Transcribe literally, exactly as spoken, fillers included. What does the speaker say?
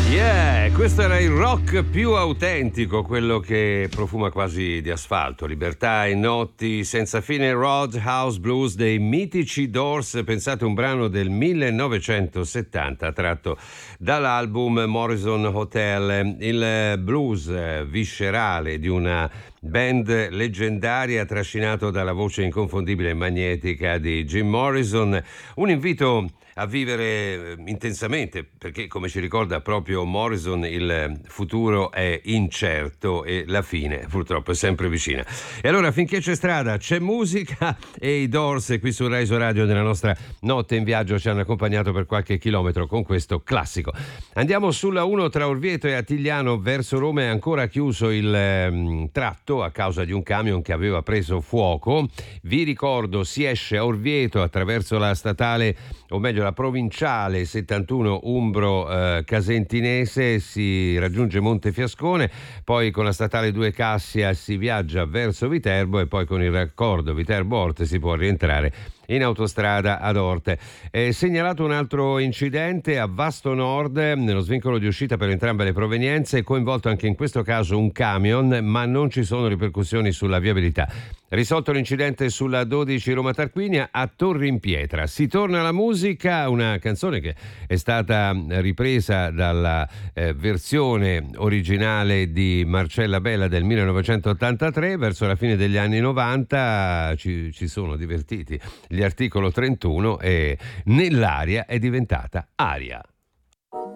Yeah, questo era il rock più autentico, quello che profuma quasi di asfalto, libertà e notti senza fine. Roadhouse Blues dei mitici Doors, pensate, un brano del millenovecentosettanta tratto dall'album Morrison Hotel, il blues viscerale di una band leggendaria trascinato dalla voce inconfondibile e magnetica di Jim Morrison. Un invito a vivere intensamente, perché come ci ricorda proprio Morrison, il futuro è incerto e la fine purtroppo è sempre vicina. E allora, finché c'è strada c'è musica, e i Doors qui su Rai Radio nella nostra notte in viaggio ci hanno accompagnato per qualche chilometro con questo classico. Andiamo sulla uno tra Orvieto e Attigliano verso Roma. È ancora chiuso il um, tratto a causa di un camion che aveva preso fuoco. Vi ricordo, si esce a Orvieto attraverso la statale, o meglio la provinciale settantuno Umbro eh, Casentinese, si raggiunge Montefiascone, poi con la statale due Cassia si viaggia verso Viterbo e poi con il raccordo Viterbo-Orte si può rientrare in autostrada ad Orte. È segnalato un altro incidente a Vasto Nord, nello svincolo di uscita per entrambe le provenienze, coinvolto anche in questo caso un camion, ma non ci sono ripercussioni sulla viabilità. Risolto l'incidente sulla dodici Roma Tarquinia a Torri in Pietra. Si torna alla musica, una canzone che è stata ripresa dalla eh, versione originale di Marcella Bella del millenovecentottantatré. Verso la fine degli anni novanta ci, ci sono divertiti gli Articolo trentuno e Nell'aria è diventata aria.